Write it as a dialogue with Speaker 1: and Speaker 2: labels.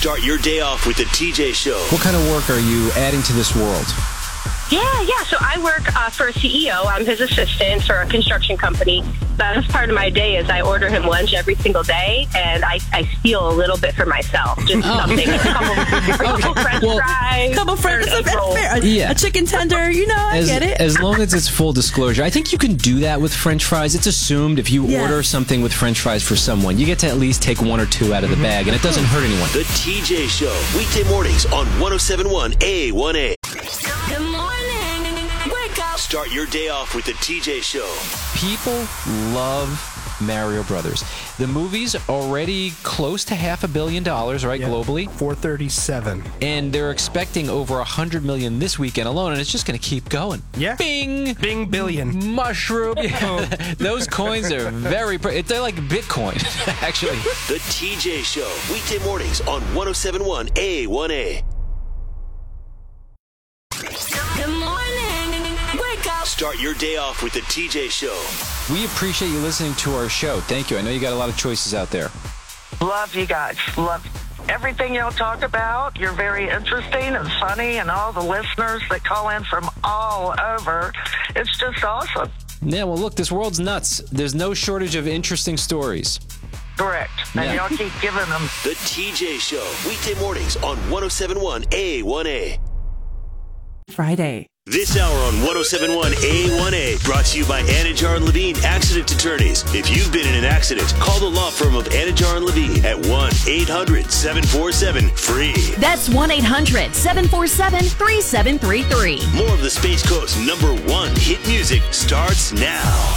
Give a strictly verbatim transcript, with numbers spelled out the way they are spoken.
Speaker 1: Start your day off with the T J Show.
Speaker 2: What kind of work are you adding to this world?
Speaker 3: Yeah, yeah. So I work uh, for a C E O. I'm his assistant for a construction company. That's part of my day is I order him lunch every single day, and I, I steal a little bit for myself. Just
Speaker 4: Oh.
Speaker 3: something. A couple, a couple French
Speaker 2: Well,
Speaker 3: fries.
Speaker 4: Couple friends,
Speaker 3: or a
Speaker 4: a,
Speaker 3: roll.
Speaker 4: a,
Speaker 2: Yeah.
Speaker 4: a chicken tender, you know, I
Speaker 2: As,
Speaker 4: get it.
Speaker 2: as long as it's full disclosure. I think you can do that with French fries. It's assumed if you
Speaker 4: Yes.
Speaker 2: order something with French fries for someone, you get to at least take one or two out of the bag, and it doesn't hurt anyone.
Speaker 1: The T J Show. Weekday mornings on one oh seven point one A one A.
Speaker 5: Good morning. Wake up.
Speaker 1: Start your day off with the T J Show.
Speaker 2: People love Mario Brothers. The movie's already close to half a billion dollars, right,
Speaker 6: Yeah.
Speaker 2: globally?
Speaker 6: four thirty-seven.
Speaker 2: And they're expecting over a hundred million this weekend alone, and it's just going to keep going.
Speaker 6: Yeah.
Speaker 2: Bing!
Speaker 6: Bing billion.
Speaker 2: Mushroom. Yeah. Those coins are very. Pr- they're like Bitcoin, actually.
Speaker 1: The T J Show. Weekday mornings on one oh seven point one A one A.
Speaker 5: Good morning. Wake up.
Speaker 1: Start your day off with the T J Show.
Speaker 2: We appreciate you listening to our show. Thank you. I know you got a lot of choices out there.
Speaker 7: Love you guys. Love everything y'all talk about. You're very interesting and funny, and all the listeners that call in from all over. It's just awesome.
Speaker 2: Yeah, well, look, this world's nuts. There's no shortage of interesting stories.
Speaker 7: Correct. And
Speaker 2: Yeah.
Speaker 7: y'all keep giving them.
Speaker 1: The T J Show. Weekday mornings on one oh seven point one A one A.
Speaker 4: Friday.
Speaker 1: This hour on one oh seven point one A one A brought to you by Anajar and Levine Accident Attorneys. If you've been in an accident, call the law firm of Anajar and Levine at one eight hundred seven four seven free.
Speaker 8: That's one eight hundred seven four seven three seven three three.
Speaker 1: More of the Space Coast's number one hit music starts now.